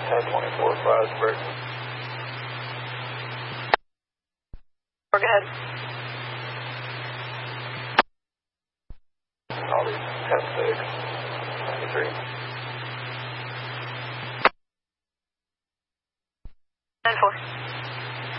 1024 Plattsburgh. Go ahead. Audi 10-6, 93. 10-4.